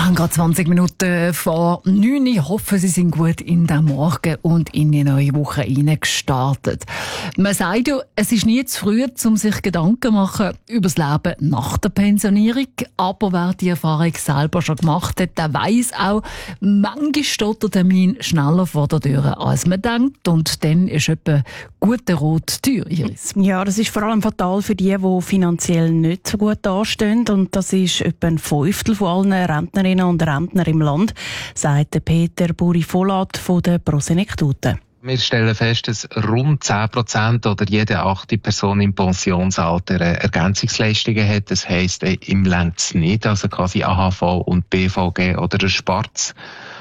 Wir haben gerade 20 Minuten vor 9 Uhr. Ich hoffe, Sie sind gut in den Morgen und in die neue Woche gestartet. Man sagt ja, es ist nie zu früh, um sich Gedanken zu machen über das Leben nach der Pensionierung. Aber wer die Erfahrung selber schon gemacht hat, der weiss auch, manchmal steht der Termin schneller vor der Tür, als man denkt. Und dann ist etwa guter Rot teuer, Iris. Ja, das ist vor allem fatal für die finanziell nicht so gut dastehen. Und das ist etwa ein Fünftel von allen Rentnerinnen und Rentner im Land, sagt Peter Buri-Volat von der Prosenektute. Wir stellen fest, dass rund 10% oder jede 8. Person im Pensionsalter Ergänzungsleistungen hat. Das heisst, im längst's nicht, also quasi AHV und BVG oder ein Sparz.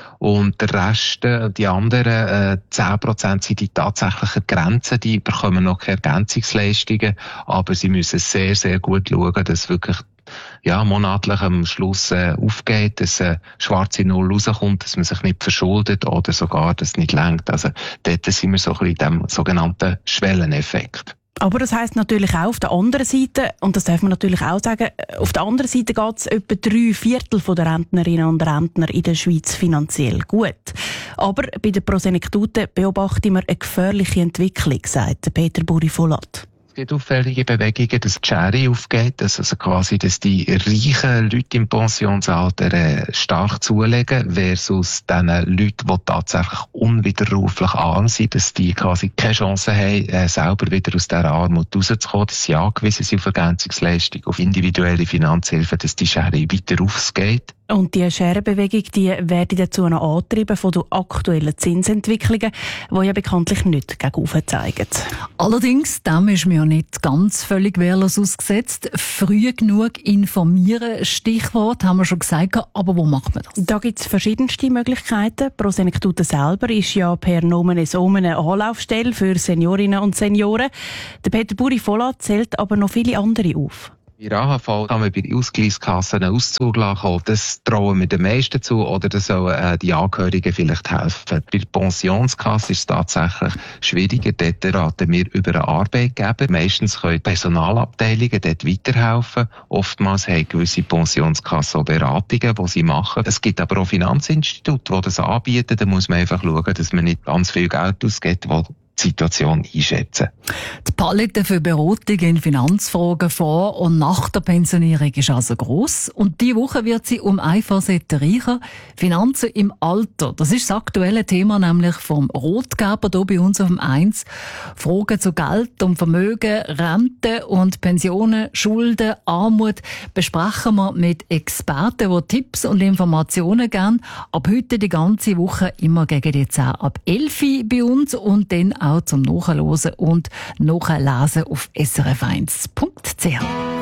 Und der Rest, die anderen 10% sind die tatsächlichen Grenzen, die bekommen noch keine Ergänzungsleistungen, aber sie müssen sehr, sehr gut schauen, dass wirklich monatlich am Schluss aufgeht, dass eine schwarze Null rauskommt, dass man sich nicht verschuldet oder sogar, dass es nicht reicht. Also dort sind wir so ein bisschen in dem sogenannten Schwelleneffekt. Aber das heisst natürlich auch auf der anderen Seite, und das darf man natürlich auch sagen, auf der anderen Seite geht es etwa 3/4 der Rentnerinnen und Rentner in der Schweiz finanziell gut. Aber bei der Prosenektute beobachten wir eine gefährliche Entwicklung, sagt Peter Buri-Volat. Es gibt auffällige Bewegungen, dass die Schere aufgeht, dass die reichen Leute im Pensionsalter stark zulegen, versus den Leuten, die tatsächlich unwiderruflich arm sind, dass die quasi keine Chance haben, selber wieder aus dieser Armut rauszukommen, dass sie angewiesen sind auf Ergänzungsleistung, auf individuelle Finanzhilfe, dass die Schere weiter aufgeht. Und diese Scherenbewegung, die werden dazu noch angetrieben von den aktuellen Zinsentwicklungen, die ja bekanntlich nicht gegen oben zeigen. Allerdings, dem ist mir ja nicht ganz völlig wehrlos ausgesetzt. Früh genug informieren, Stichwort, haben wir schon gesagt, aber wo macht man das? Da gibt es verschiedenste Möglichkeiten. Prosenektute selber ist ja per Nomen es Omen eine Anlaufstelle für Seniorinnen und Senioren. Der Peter Buri-Volat zählt aber noch viele andere auf. Bei der AHV kann man bei den Ausgleichskassen einen Auszug lassen. Das trauen wir den meisten zu, oder das sollen die Angehörigen vielleicht helfen. Bei der Pensionskasse ist es tatsächlich schwieriger. Dort raten wir über einen Arbeitgeber. Meistens können Personalabteilungen dort weiterhelfen. Oftmals haben gewisse Pensionskassen auch Beratungen, die sie machen. Es gibt aber auch Finanzinstitute, die das anbieten. Da muss man einfach schauen, dass man nicht ganz viel Geld ausgibt, die Situation einschätzen. Die Palette für Beratung in Finanzfragen vor und nach der Pensionierung ist also gross. Und diese Woche wird sie um eine Facette reicher. Finanzen im Alter. Das ist das aktuelle Thema nämlich vom Rotgeber hier bei uns auf dem 1. Fragen zu Geld und Vermögen, Rente und Pensionen, Schulden, Armut besprechen wir mit Experten, die Tipps und Informationen geben. Ab heute die ganze Woche immer gegen die 10 ab 11 Uhr bei uns und dann auch zum Nachhören und Nachlesen auf srf1.ch.